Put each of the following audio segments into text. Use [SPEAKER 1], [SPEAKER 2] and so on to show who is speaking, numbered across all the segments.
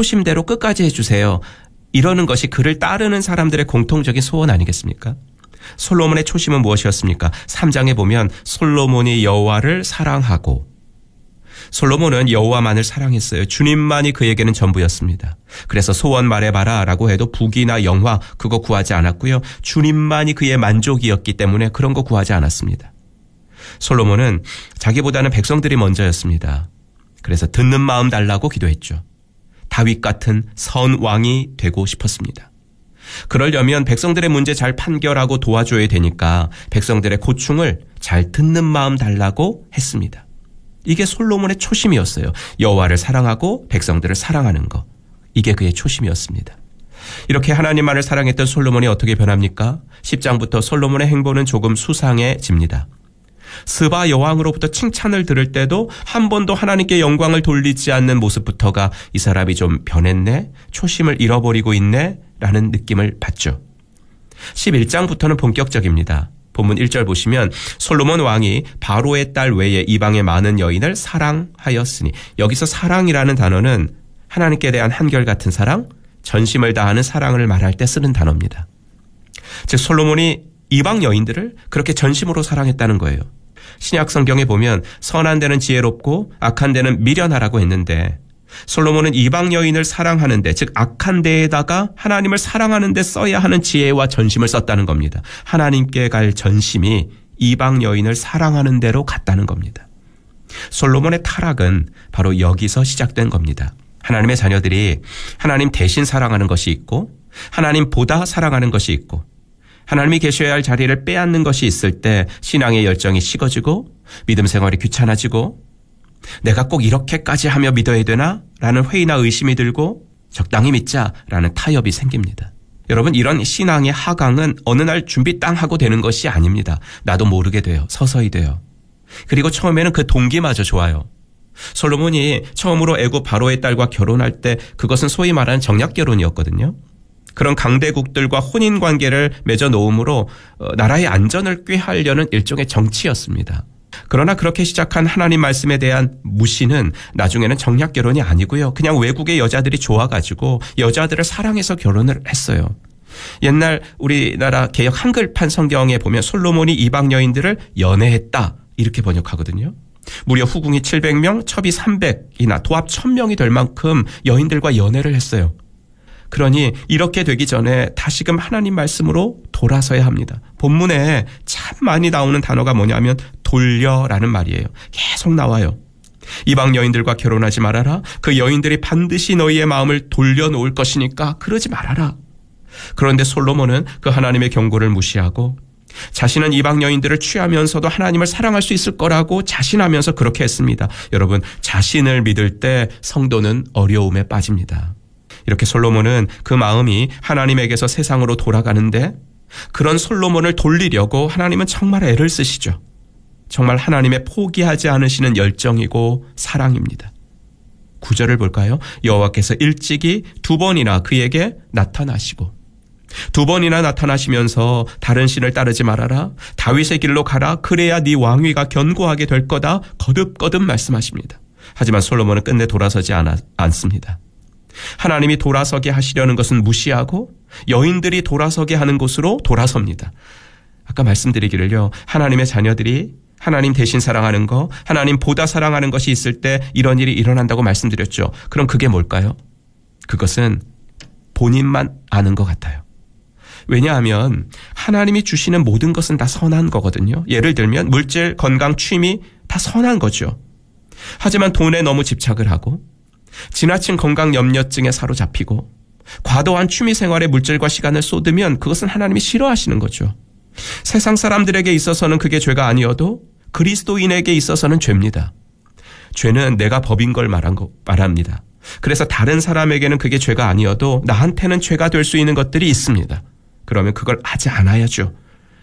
[SPEAKER 1] 초심대로 끝까지 해주세요. 이러는 것이 그를 따르는 사람들의 공통적인 소원 아니겠습니까? 솔로몬의 초심은 무엇이었습니까? 3장에 보면 솔로몬이 여호와를 사랑하고, 솔로몬은 여호와만을 사랑했어요. 주님만이 그에게는 전부였습니다. 그래서 소원 말해봐라 라고 해도 부귀나 영화 그거 구하지 않았고요. 주님만이 그의 만족이었기 때문에 그런 거 구하지 않았습니다. 솔로몬은 자기보다는 백성들이 먼저였습니다. 그래서 듣는 마음 달라고 기도했죠. 다윗 같은 선 왕이 되고 싶었습니다. 그러려면 백성들의 문제 잘 판결하고 도와줘야 되니까 백성들의 고충을 잘 듣는 마음 달라고 했습니다. 이게 솔로몬의 초심이었어요. 여호와를 사랑하고 백성들을 사랑하는 것. 이게 그의 초심이었습니다. 이렇게 하나님만을 사랑했던 솔로몬이 어떻게 변합니까? 10장부터 솔로몬의 행보는 조금 수상해집니다. 스바 여왕으로부터 칭찬을 들을 때도 한 번도 하나님께 영광을 돌리지 않는 모습부터가 이 사람이 좀 변했네, 초심을 잃어버리고 있네 라는 느낌을 받죠. 11장부터는 본격적입니다. 본문 1절 보시면 솔로몬 왕이 바로의 딸 외에 이방의 많은 여인을 사랑하였으니, 여기서 사랑이라는 단어는 하나님께 대한 한결같은 사랑, 전심을 다하는 사랑을 말할 때 쓰는 단어입니다. 즉 솔로몬이 이방 여인들을 그렇게 전심으로 사랑했다는 거예요. 신약 성경에 보면 선한 데는 지혜롭고 악한 데는 미련하라고 했는데, 솔로몬은 이방 여인을 사랑하는데, 즉 악한 데에다가 하나님을 사랑하는 데 써야 하는 지혜와 전심을 썼다는 겁니다. 하나님께 갈 전심이 이방 여인을 사랑하는 대로 갔다는 겁니다. 솔로몬의 타락은 바로 여기서 시작된 겁니다. 하나님의 자녀들이 하나님 대신 사랑하는 것이 있고, 하나님보다 사랑하는 것이 있고, 하나님이 계셔야 할 자리를 빼앗는 것이 있을 때 신앙의 열정이 식어지고 믿음 생활이 귀찮아지고, 내가 꼭 이렇게까지 하며 믿어야 되나? 라는 회의나 의심이 들고 적당히 믿자라는 타협이 생깁니다. 여러분, 이런 신앙의 하강은 어느 날 준비 땅 하고 되는 것이 아닙니다. 나도 모르게 돼요. 서서히 돼요. 그리고 처음에는 그 동기마저 좋아요. 솔로몬이 처음으로 애굽 바로의 딸과 결혼할 때 그것은 소위 말하는 정략 결혼이었거든요. 그런 강대국들과 혼인관계를 맺어 놓음으로 나라의 안전을 꾀하려는 일종의 정치였습니다. 그러나 그렇게 시작한 하나님 말씀에 대한 무시는 나중에는 정략 결혼이 아니고요. 그냥 외국의 여자들이 좋아가지고 여자들을 사랑해서 결혼을 했어요. 옛날 우리나라 개역 한글판 성경에 보면 솔로몬이 이방 여인들을 연애했다 이렇게 번역하거든요. 무려 후궁이 700명, 첩이 300이나 도합 1000명이 될 만큼 여인들과 연애를 했어요. 그러니 이렇게 되기 전에 다시금 하나님 말씀으로 돌아서야 합니다. 본문에 참 많이 나오는 단어가 뭐냐면 돌려라는 말이에요. 계속 나와요. 이방 여인들과 결혼하지 말아라. 그 여인들이 반드시 너희의 마음을 돌려놓을 것이니까 그러지 말아라. 그런데 솔로몬은 그 하나님의 경고를 무시하고 자신은 이방 여인들을 취하면서도 하나님을 사랑할 수 있을 거라고 자신하면서 그렇게 했습니다. 여러분, 자신을 믿을 때 성도는 어려움에 빠집니다. 이렇게 솔로몬은 그 마음이 하나님에게서 세상으로 돌아가는데, 그런 솔로몬을 돌리려고 하나님은 정말 애를 쓰시죠. 정말 하나님의 포기하지 않으시는 열정이고 사랑입니다. 9절을 볼까요? 여호와께서 일찍이 2번이나 그에게 나타나시고, 2번이나 나타나시면서 다른 신을 따르지 말아라. 다윗의 길로 가라. 그래야 네 왕위가 견고하게 될 거다. 거듭거듭 말씀하십니다. 하지만 솔로몬은 끝내 돌아서지 않습니다. 하나님이 돌아서게 하시려는 것은 무시하고 여인들이 돌아서게 하는 곳으로 돌아섭니다. 아까 말씀드리기를요, 하나님의 자녀들이 하나님 대신 사랑하는 거, 하나님보다 사랑하는 것이 있을 때 이런 일이 일어난다고 말씀드렸죠. 그럼 그게 뭘까요? 그것은 본인만 아는 것 같아요. 왜냐하면 하나님이 주시는 모든 것은 다 선한 거거든요. 예를 들면 물질, 건강, 취미 다 선한 거죠. 하지만 돈에 너무 집착을 하고 지나친 건강 염려증에 사로잡히고 과도한 취미 생활에 물질과 시간을 쏟으면 그것은 하나님이 싫어하시는 거죠. 세상 사람들에게 있어서는 그게 죄가 아니어도 그리스도인에게 있어서는 죄입니다. 죄는 내가 법인 걸 말합니다. 그래서 다른 사람에게는 그게 죄가 아니어도 나한테는 죄가 될 수 있는 것들이 있습니다. 그러면 그걸 하지 않아야죠.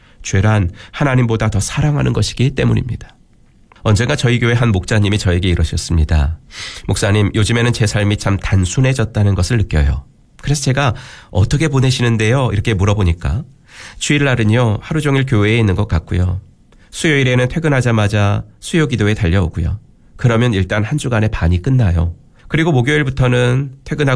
[SPEAKER 1] 죄란 하나님보다 더 사랑하는 것이기 때문입니다. 언젠가 저희 교회 한 목자님이 저에게 이러셨습니다. 목사님, 요즘에는 제 삶이 참 단순해졌다는 것을 느껴요. 그래서 제가 어떻게 보내시는데요? 이렇게 물어보니까 주일날은요, 하루 종일 교회에 있는 것 같고요. 수요일에는 퇴근하자마자 수요 기도에 달려오고요. 그러면 일단 한 주간의 반이 끝나요. 그리고 목요일부터는 퇴근하고